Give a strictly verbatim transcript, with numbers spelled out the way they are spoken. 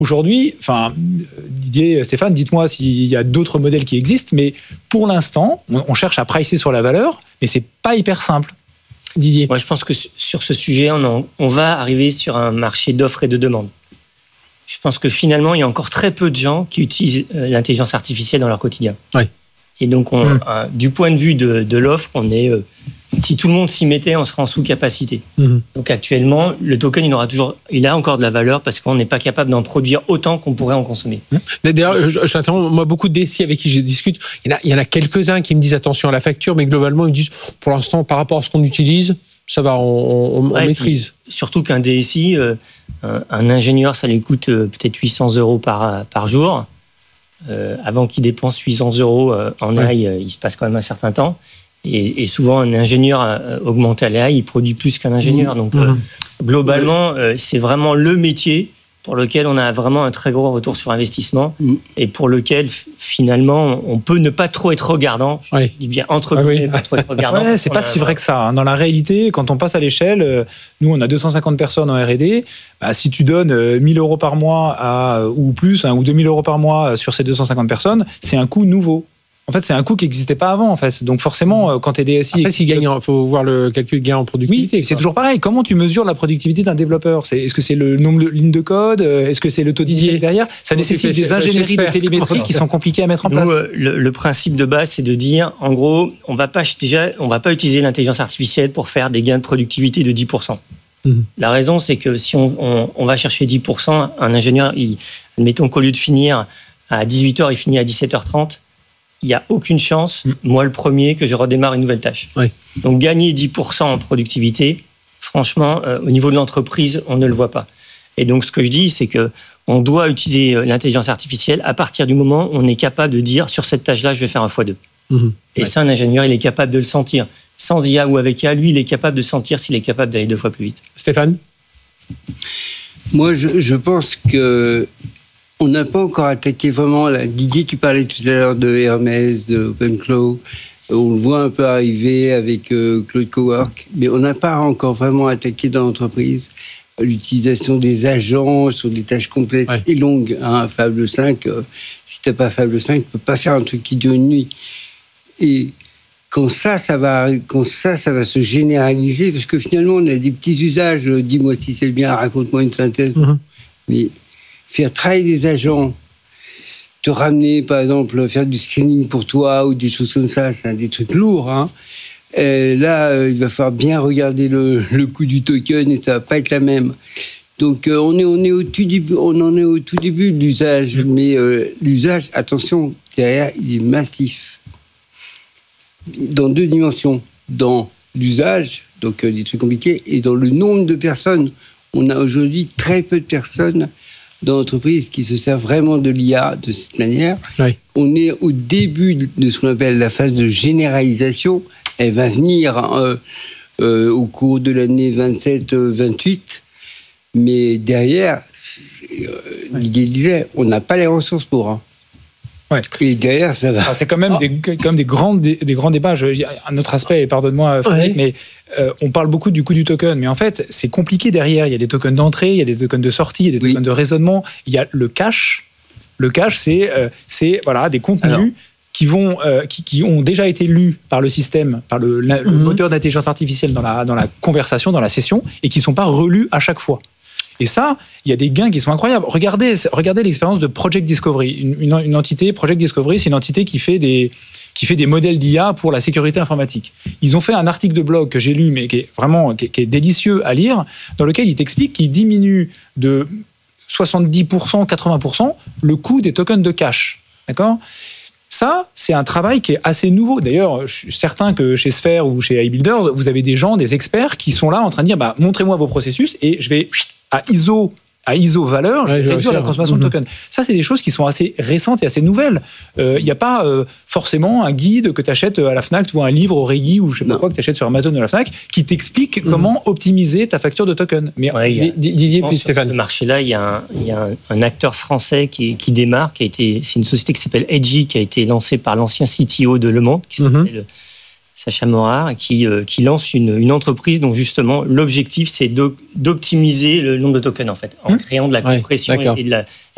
Aujourd'hui, enfin, Didier, Stéphane, dites-moi s'il y a d'autres modèles qui existent, mais pour l'instant, on, on cherche à pricer sur la valeur, mais c'est pas hyper simple. Didier. Moi, je pense que sur ce sujet, on, en, on va arriver sur un marché d'offres et de demandes. Je pense que finalement, il y a encore très peu de gens qui utilisent l'intelligence artificielle dans leur quotidien. Oui. Et donc, on, mmh. euh, du point de vue de, de l'offre, on est, euh, si tout le monde s'y mettait, on serait en sous-capacité. Mmh. Donc actuellement, le token, il aura toujours, il a encore de la valeur parce qu'on n'est pas capable d'en produire autant qu'on pourrait en consommer. Mmh. D'ailleurs, je, je t'interromps, moi, beaucoup de D S I avec qui je discute, il y en a, il y en a quelques-uns qui me disent attention à la facture, mais globalement, ils me disent, pour l'instant, par rapport à ce qu'on utilise, ça va, on, on, ouais, on maîtrise. Surtout qu'un D S I, euh, un, un ingénieur, ça lui coûte euh, peut-être huit cents euros par, par jour. Euh, avant qu'il dépense huit cents euros euh, en A I, ouais. euh, il se passe quand même un certain temps. Et, et souvent, un ingénieur euh, augmenté à l'A I, il produit plus qu'un ingénieur. Mmh. Donc, euh, globalement, euh, c'est vraiment le métier pour lequel on a vraiment un très gros retour sur investissement mmh. et pour lequel, finalement, on peut ne pas trop être regardant. Ouais. Je dis bien entre guillemets, ah, pas trop être regardant. Ouais, c'est pas si vrai que ça. Dans la réalité, quand on passe à l'échelle, nous, on a deux cent cinquante personnes en R et D. Bah, si tu donnes mille euros par mois à, ou plus, hein, ou deux mille euros par mois sur ces deux cent cinquante personnes, c'est un coût nouveau. En fait, c'est un coût qui n'existait pas avant, en fait. Donc, forcément, quand tu es D S I... Après, s'il gagne, il faut voir le calcul de gain en productivité. Oui, c'est toujours pareil. Comment tu mesures la productivité d'un développeur ? c'est, Est-ce que c'est le nombre de lignes de code ? Est-ce que c'est le taux d'idée derrière ? Ça nécessite des ingénieries de télémétrie qui sont compliquées à mettre en place. Nous, le, le principe de base, c'est de dire, en gros, on va pas, déjà, on va pas utiliser l'intelligence artificielle pour faire des gains de productivité de dix pour cent. Mmh. La raison, c'est que si on, on, on va chercher dix pour cent, un ingénieur, il, admettons qu'au lieu de finir à dix-huit heures, il finit à dix-sept heures trente, il n'y a aucune chance, mmh. moi le premier, que je redémarre une nouvelle tâche. Oui. Donc gagner dix pour cent en productivité, franchement, euh, au niveau de l'entreprise, on ne le voit pas. Et donc ce que je dis, c'est qu'on doit utiliser l'intelligence artificielle à partir du moment où on est capable de dire, sur cette tâche-là, je vais faire un fois deux. Mmh. Et ouais. ça, un ingénieur, il est capable de le sentir. Sans I A ou avec I A, lui, il est capable de sentir s'il est capable d'aller deux fois plus vite. Stéphane ? Moi, je, je pense que on n'a pas encore attaqué vraiment. Là. Didier, tu parlais tout à l'heure de Hermès, de OpenClaw. On le voit un peu arriver avec euh, Claude Cowork, mais on n'a pas encore vraiment attaqué dans l'entreprise l'utilisation des agents sur des tâches complètes ouais. et longues. Hein. Fable cinq, euh, si tu n'as pas Fable cinq, tu ne peux pas faire un truc qui dure une nuit. Et quand ça, ça va, quand ça, ça va se généraliser, parce que finalement, on a des petits usages. Dis-moi si c'est bien, raconte-moi une synthèse. Mm-hmm. Mais faire travailler des agents, te ramener, par exemple, faire du screening pour toi ou des choses comme ça, c'est des trucs lourds. Hein. Et là, euh, il va falloir bien regarder le, le coût du token et ça va pas être la même. Donc, euh, on est, on est au tout début, on en est au tout début de l'usage, mmh. mais euh, l'usage, attention, derrière, il est massif. Dans deux dimensions, dans l'usage, donc euh, des trucs compliqués, et dans le nombre de personnes. On a aujourd'hui très peu de personnes dans l'entreprise qui se servent vraiment de l'I A de cette manière. Oui. On est au début de ce qu'on appelle la phase de généralisation. Elle va venir euh, euh, au cours de l'année vingt-sept vingt-huit. Mais derrière, euh, oui. Didier disait, on n'a pas les ressources pour. Hein. Ouais. Et derrière, ça va. Alors, c'est quand même, oh. des, quand même des, grands, des, des grands débats. Je, un autre aspect, pardonne-moi Frédéric, ouais. mais euh, on parle beaucoup du coût du token. Mais en fait, c'est compliqué derrière. Il y a des tokens d'entrée, il y a des tokens de sortie, il y a des oui. tokens de raisonnement. Il y a le cache. Le cache, c'est, euh, c'est voilà, des contenus Alors. qui, vont, euh, qui, qui ont déjà été lus par le système, par le, la, mm-hmm. le moteur d'intelligence artificielle dans la, dans la conversation, dans la session, et qui ne sont pas relus à chaque fois. Et ça, il y a des gains qui sont incroyables. Regardez, regardez l'expérience de Project Discovery. Une, une, une entité, Project Discovery, c'est une entité qui fait, des, qui fait des modèles d'I A pour la sécurité informatique. Ils ont fait un article de blog que j'ai lu, mais qui est vraiment qui est, qui est délicieux à lire, dans lequel ils t'expliquent qu'ils diminuent de soixante-dix pour cent, quatre-vingts pour cent le coût des tokens de cache. D'accord ? Ça, c'est un travail qui est assez nouveau. D'ailleurs, je suis certain que chez Sphere ou chez iBuilder, vous avez des gens, des experts qui sont là en train de dire bah, « montrez-moi vos processus et je vais à I S O, à I S O valeur, je vais ouais, réduire la consommation mmh. de tokens. » Ça, c'est des choses qui sont assez récentes et assez nouvelles. Il euh, n'y a pas euh, forcément un guide que tu achètes à la Fnac ou un livre au Régi ou je sais pas non. quoi que tu achètes sur Amazon ou la Fnac qui t'explique mmh. comment optimiser ta facture de token. Mais ouais, a, Didier puis Stéphane. Sur ce marché-là, il y a un, il y a un, un acteur français qui, qui démarre, qui a été, c'est une société qui s'appelle Edgy, qui a été lancée par l'ancien C T O de Le Monde, qui s'appelle mmh. Sacha Morard, qui, euh, qui lance une, une entreprise dont justement l'objectif c'est d'optimiser le nombre de tokens en fait, en mmh. créant de la compression ouais, et, et de la